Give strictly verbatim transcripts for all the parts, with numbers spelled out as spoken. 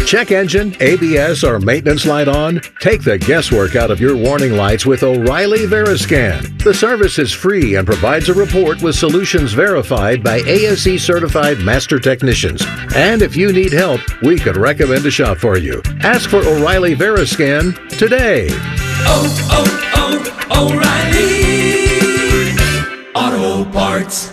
check engine, A B S, or maintenance light on? Take the guesswork out of your warning lights with O'Reilly Veriscan. The service is free and provides a report with solutions verified by A S E certified master technicians. And if you need help, we could recommend a shop for you. Ask for O'Reilly Veriscan today. Oh, oh, oh, O'Reilly Auto Parts.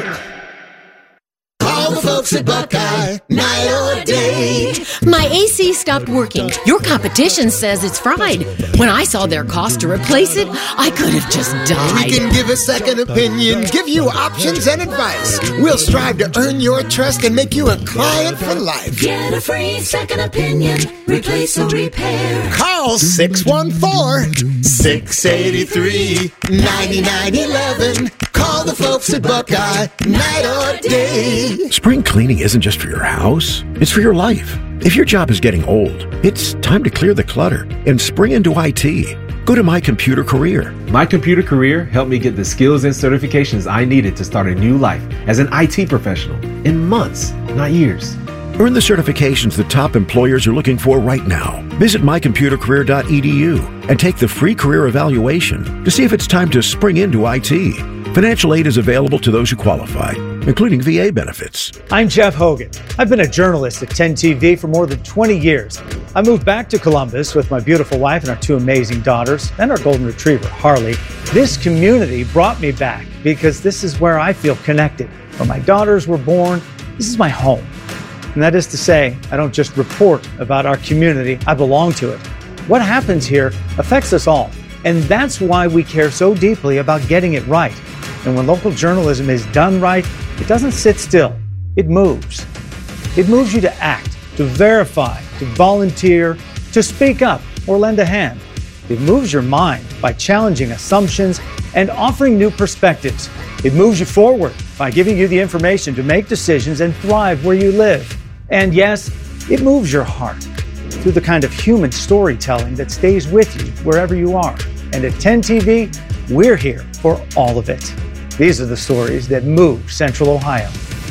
Call the folks at Buckeye, night or day. My A C stopped working. Your competition says it's fried. When I saw their cost to replace it, I could have just died. We can give a second opinion, give you options and advice. We'll strive to earn your trust and make you a client for life. Get a free second opinion, replace or repair. Call six one four, six eight three, nine nine one one. Call the folks at Buckeye, night or day. Spring cleaning isn't just for your house, it's for your life. If your job is getting old, it's time to clear the clutter and spring into I T. Go to My Computer Career. My Computer Career helped me get the skills and certifications I needed to start a new life as an I T professional in months, not years. Earn the certifications that top employers are looking for right now. Visit my computer career dot e d u and take the free career evaluation to see if it's time to spring into I T. Financial aid is available to those who qualify, including V A benefits. I'm Jeff Hogan. I've been a journalist at ten T V for more than twenty years. I moved back to Columbus with my beautiful wife and our two amazing daughters and our golden retriever, Harley. This community brought me back because this is where I feel connected. Where my daughters were born, this is my home. And that is to say, I don't just report about our community, I belong to it. What happens here affects us all. And that's why we care so deeply about getting it right. And when local journalism is done right, it doesn't sit still. It moves. It moves you to act, to verify, to volunteer, to speak up or lend a hand. It moves your mind by challenging assumptions and offering new perspectives. It moves you forward by giving you the information to make decisions and thrive where you live. And yes, it moves your heart through the kind of human storytelling that stays with you wherever you are. And at ten T V, we're here for all of it. These are the stories that move Central Ohio.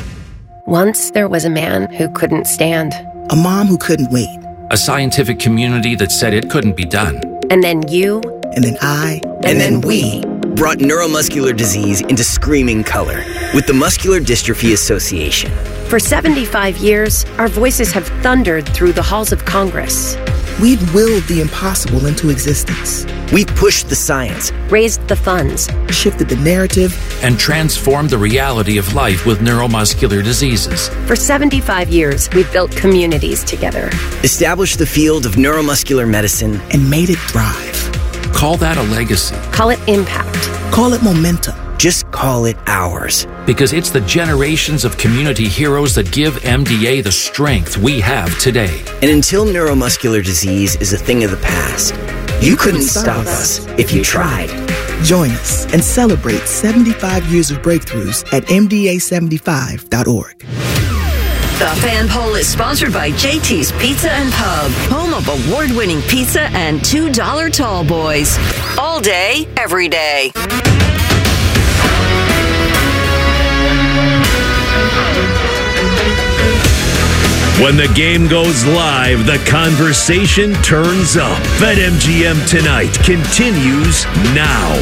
Once there was a man who couldn't stand. A mom who couldn't wait. A scientific community that said it couldn't be done. And then you. And then I. And, and then, then we. Brought neuromuscular disease into screaming color with the Muscular Dystrophy Association. For seventy-five years, our voices have thundered through the halls of Congress. We've willed the impossible into existence. We've pushed the science, raised the funds, shifted the narrative, and transformed the reality of life with neuromuscular diseases. For seventy-five years, we've built communities together, established the field of neuromuscular medicine, and made it thrive. Call that a legacy. Call it impact. Call it momentum. Just call it ours. Because it's the generations of community heroes that give M D A the strength we have today. And until neuromuscular disease is a thing of the past, you, you couldn't, couldn't stop us if you tried. Join us and celebrate seventy-five years of breakthroughs at M D A seventy-five dot org. The Fan Poll is sponsored by J T's Pizza and Pub, home of award-winning pizza and two dollar tall boys. All day, every day. When the game goes live, the conversation turns up. BetMGM Tonight continues now.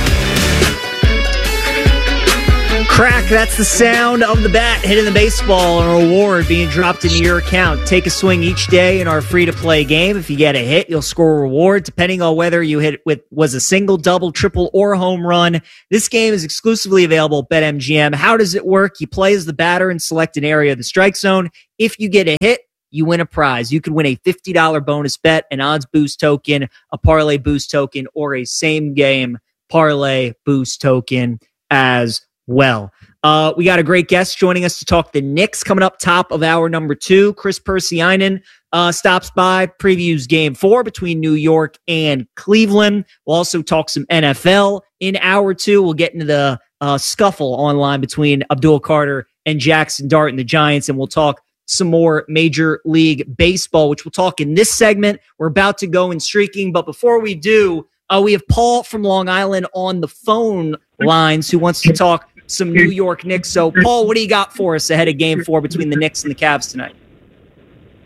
Crack, that's the sound of the bat hitting the baseball, an award being dropped into your account. Take a swing each day in our free-to-play game. If you get a hit, you'll score a reward, depending on whether you hit with was a single, double, triple, or home run. This game is exclusively available at BetMGM. How does it work? You play as the batter and select an area of the strike zone. If you get a hit, you win a prize. You could win a fifty dollars bonus bet, an odds boost token, a parlay boost token, or a same-game parlay boost token as well. Uh, we got a great guest joining us to talk the Knicks coming up top of hour number two. Chris Persianen uh, stops by, previews game four between New York and Cleveland. We'll also talk some N F L in hour two. We'll get into the uh, scuffle online between Abdul Carter and Jackson Dart and the Giants, and we'll talk some more Major League Baseball, which we'll talk in this segment. We're about to go in streaking, but before we do, uh, we have Paul from Long Island on the phone lines who wants to talk some New York Knicks. So, Paul, what do you got for us ahead of game four between the Knicks and the Cavs tonight?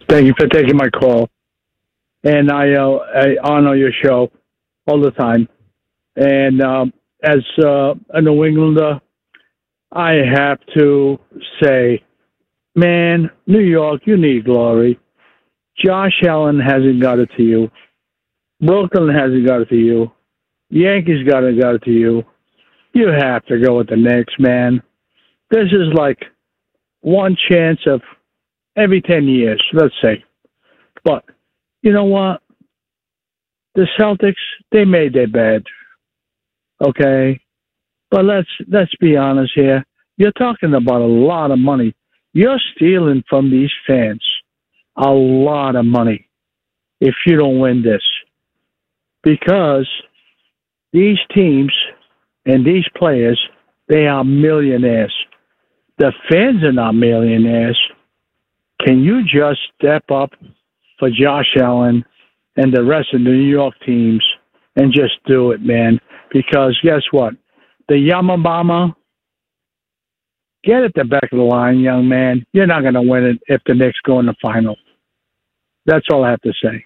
Thank you for taking my call. And I, uh, I honor your show all the time. And um, as uh, a New Englander, I have to say, man, New York, you need glory. Josh Allen hasn't got it to you. Brooklyn hasn't got it to you. Yankees got it, got it to you. You have to go with the Knicks, man. This is like one chance of every ten years, let's say. But you know what? The Celtics, they made their bed. Okay? But let's let's be honest here. You're talking about a lot of money. You're stealing from these fans a lot of money if you don't win this. Because these teams and these players, they are millionaires. The fans are not millionaires. Can you just step up for Josh Allen and the rest of the New York teams and just do it, man? Because guess what? The Yamabama, get at the back of the line, young man. You're not going to win it if the Knicks go in the final. That's all I have to say.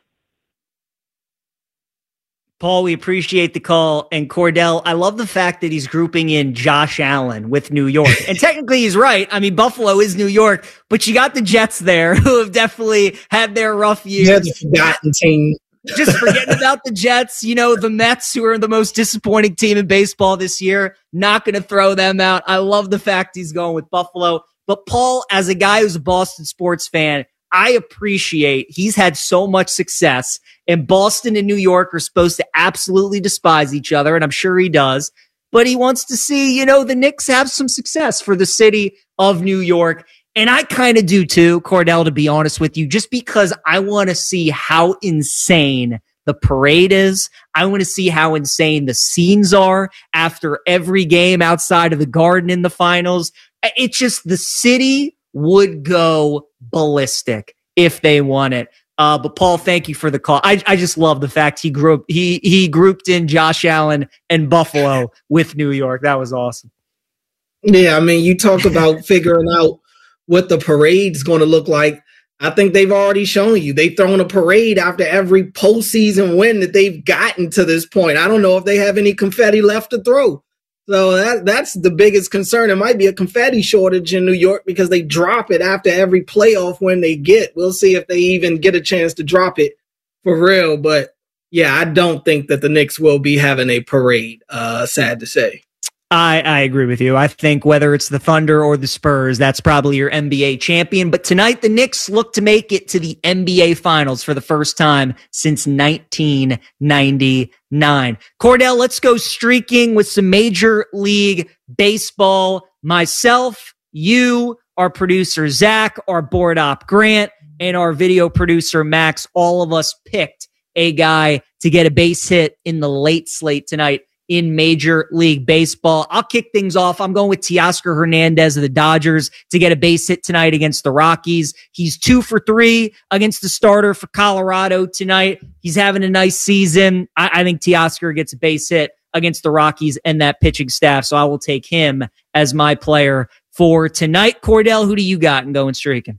Paul, we appreciate the call. And Cordell, I love the fact that he's grouping in Josh Allen with New York. And technically he's right. I mean, Buffalo is New York, but you got the Jets there who have definitely had their rough years. Yeah, the forgotten team. Just forgetting about the Jets, you know, the Mets, who are the most disappointing team in baseball this year. Not going to throw them out. I love the fact he's going with Buffalo. But Paul, as a guy who's a Boston sports fan, I appreciate he's had so much success, and Boston and New York are supposed to absolutely despise each other, and I'm sure he does, but he wants to see, you know, the Knicks have some success for the city of New York. And I kind of do too, Cordell, to be honest with you, just because I want to see how insane the parade is. I want to see how insane the scenes are after every game outside of the Garden in the finals. It's just the city would go ballistic if they won it. Uh, but Paul, thank you for the call. I, I just love the fact he grew up, he he grouped in Josh Allen and Buffalo with New York. That was awesome. Yeah, I mean, you talk about figuring out what the parade's going to look like. I think they've already shown you. They've thrown a parade after every postseason win that they've gotten to this point. I don't know if they have any confetti left to throw. So that that's the biggest concern. It might be a confetti shortage in New York because they drop it after every playoff win they get. We'll see if they even get a chance to drop it for real. But yeah, I don't think that the Knicks will be having a parade. Uh, sad to say. I, I agree with you. I think whether it's the Thunder or the Spurs, that's probably your N B A champion. But tonight, the Knicks look to make it to the N B A Finals for the first time since nineteen ninety-nine. Cordell, let's go streaking with some Major League Baseball. Myself, you, our producer Zach, our board op Grant, and our video producer Max, all of us picked a guy to get a base hit in the late slate tonight in Major League Baseball. I'll kick things off. I'm going with Teoscar Hernandez of the Dodgers to get a base hit tonight against the Rockies. He's two for three against the starter for Colorado tonight. He's having a nice season. I, I think Teoscar gets a base hit against the Rockies and that pitching staff, so I will take him as my player for tonight. Cordell, who do you got in going streaking?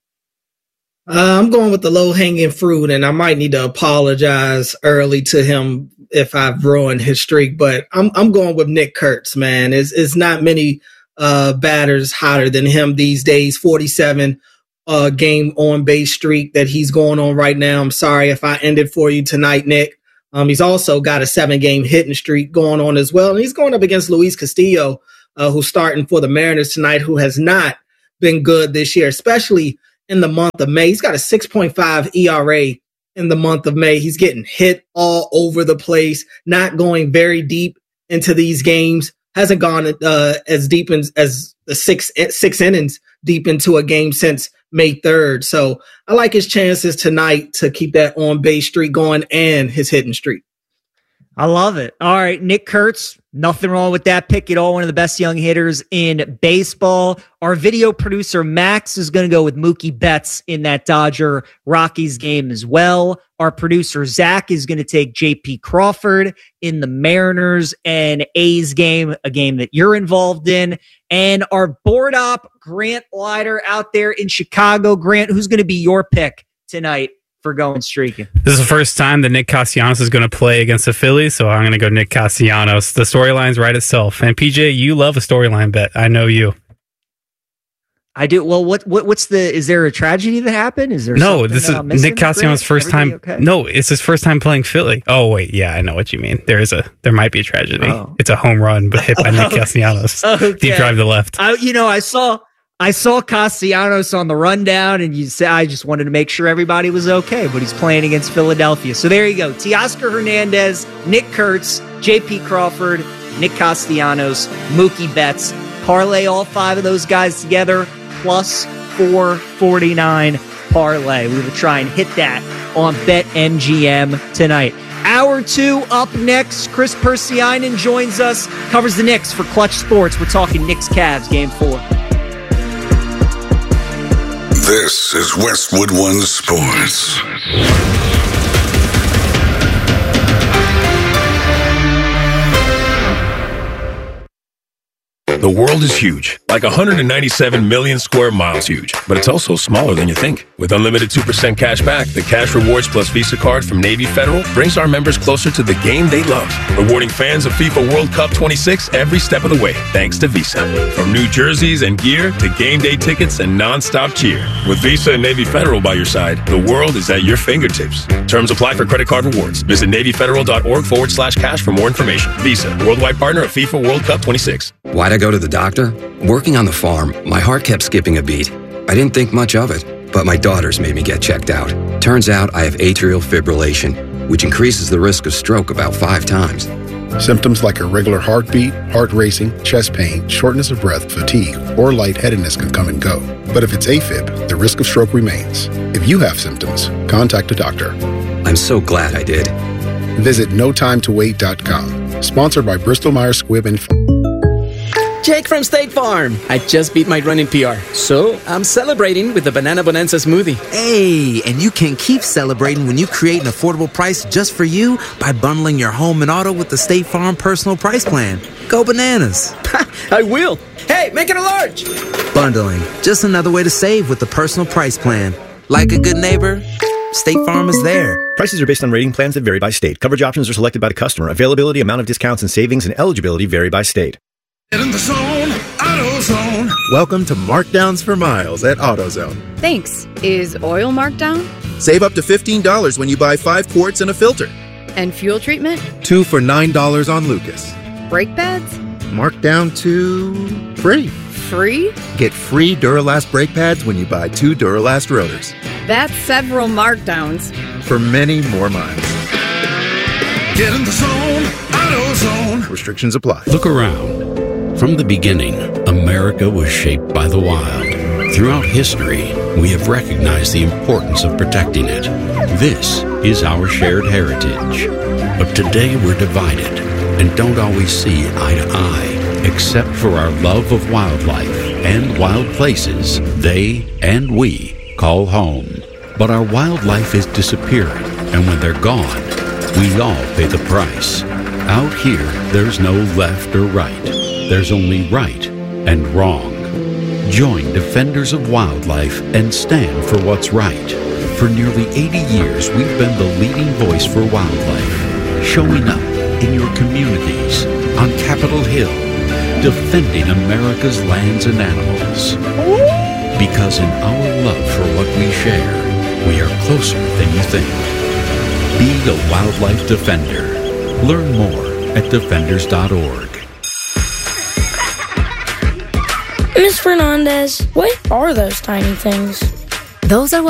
Uh, I'm going with the low-hanging fruit, and I might need to apologize early to him if I've ruined his streak, but I'm I'm going with Nick Kurtz, man. It's, it's not many uh, batters hotter than him these days. forty-seven uh, game on-base streak that he's going on right now. I'm sorry if I ended for you tonight, Nick. Um, he's also got a seven-game hitting streak going on as well, and he's going up against Luis Castillo, uh, who's starting for the Mariners tonight, who has not been good this year, especially in the month of May. He's got a six point five E R A in the month of May. He's getting hit all over the place, not going very deep into these games. Hasn't gone uh, as deep in, as the six six innings deep into a game since May third. So I like his chances tonight to keep that on base streak going and his hitting streak. I love it. All right, Nick Kurtz, nothing wrong with that pick at all. One of the best young hitters in baseball. Our video producer, Max, is going to go with Mookie Betts in that Dodger Rockies game as well. Our producer, Zach, is going to take J P Crawford in the Mariners and A's game, a game that you're involved in. And our board op, Grant Leiter, out there in Chicago. Grant, who's going to be your pick tonight for going streaking. This is the first time that Nick Castellanos is going to play against the Phillies, so I'm going to go Nick Castellanos. The storyline's right itself. And P J, you love a storyline bet. I know you. I do. Well, what, what what's the? Is there a tragedy that happened? Is there no? This is Nick Castellanos' first time. Okay? No, it's his first time playing Philly. Oh wait, yeah, I know what you mean. There is a there might be a tragedy. Oh. It's a home run, but hit by Nick Castellanos. Okay. Deep drive to left. I, you know, I saw I saw Castellanos on the rundown, and you said I just wanted to make sure everybody was okay. But he's playing against Philadelphia, so there you go. Teoscar Hernandez, Nick Kurtz, J P Crawford, Nick Castellanos, Mookie Betts. Parlay all five of those guys together. Plus four forty-nine parlay. We will try and hit that on BetMGM tonight. Hour two up next. Chris Persianen joins us, covers the Knicks for Clutch Sports. We're talking Knicks-Cavs game four. This is Westwood One Sports. The world is huge, like one hundred ninety-seven million square miles huge, but it's also smaller than you think. With unlimited two percent cash back, the Cash Rewards Plus Visa card from Navy Federal brings our members closer to the game they love, rewarding fans of FIFA World Cup twenty-six every step of the way, thanks to Visa. From new jerseys and gear to game day tickets and non-stop cheer. With Visa and Navy Federal by your side, the world is at your fingertips. Terms apply for credit card rewards. Visit NavyFederal.org forward slash cash for more information. Visa, worldwide partner of FIFA World Cup twenty-six. Why'd I go to the doctor? Working on the farm, my heart kept skipping a beat. I didn't think much of it, but my daughters made me get checked out. Turns out I have atrial fibrillation, which increases the risk of stroke about five times. Symptoms like irregular heartbeat, heart racing, chest pain, shortness of breath, fatigue, or lightheadedness can come and go. But if it's AFib, the risk of stroke remains. If you have symptoms, contact a doctor. I'm so glad I did. Visit no time to wait dot com. Sponsored by Bristol Myers Squibb and Jake from State Farm. I just beat my running P R, so I'm celebrating with the Banana Bonanza smoothie. Hey, and you can keep celebrating when you create an affordable price just for you by bundling your home and auto with the State Farm Personal Price Plan. Go bananas. I will. Hey, make it a large. Bundling, just another way to save with the Personal Price Plan. Like a good neighbor, State Farm is there. Prices are based on rating plans that vary by state. Coverage options are selected by the customer. Availability, amount of discounts and savings, and eligibility vary by state. In the zone, AutoZone. Welcome to Markdowns for Miles at AutoZone. Thanks. Is oil marked down? Save up to fifteen dollars when you buy five quarts and a filter. And fuel treatment? Two for nine dollars on Lucas. Brake pads? Marked down to free. Free? Get free Duralast brake pads when you buy two Duralast rotors. That's several markdowns. For many more miles. Get in the zone, AutoZone. Restrictions apply. Look around. From the beginning, America was shaped by the wild. Throughout history, we have recognized the importance of protecting it. This is our shared heritage. But today we're divided and don't always see eye to eye, except for our love of wildlife and wild places they and we call home. But our wildlife is disappearing, and when they're gone, we all pay the price. Out here, there's no left or right. There's only right and wrong. Join Defenders of Wildlife and stand for what's right. For nearly eighty years, we've been the leading voice for wildlife, showing up in your communities, on Capitol Hill, defending America's lands and animals. Because in our love for what we share, we are closer than you think. Be a wildlife defender. Learn more at defenders dot org. Miss Fernandez, what are those tiny things? Those are what